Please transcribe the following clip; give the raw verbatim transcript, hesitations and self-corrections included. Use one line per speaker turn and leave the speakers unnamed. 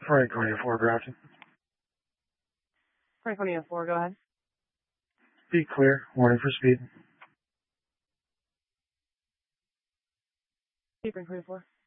Franconia four, Grafton.
Franconia four, go ahead.
Be clear. Warning for speed.
Franconia four.